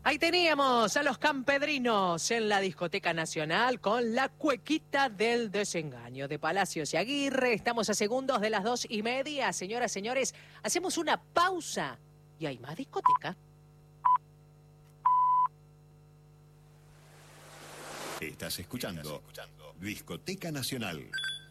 Ahí teníamos a los campedrinos en la Discoteca Nacional con la cuequita del desengaño de Palacios y Aguirre. Estamos a segundos de las 2:30. Señoras, señores, hacemos una pausa y hay más discoteca. Estás escuchando Discoteca Nacional.